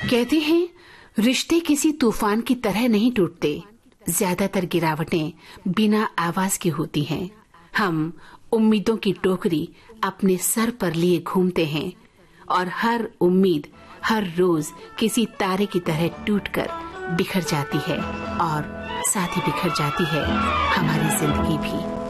कहते हैं रिश्ते किसी तूफान की तरह नहीं टूटते। ज्यादातर गिरावटें बिना आवाज की होती हैं। हम उम्मीदों की टोकरी अपने सर पर लिए घूमते हैं और हर उम्मीद हर रोज किसी तारे की तरह टूटकर बिखर जाती है और साथ ही बिखर जाती है हमारी जिंदगी भी।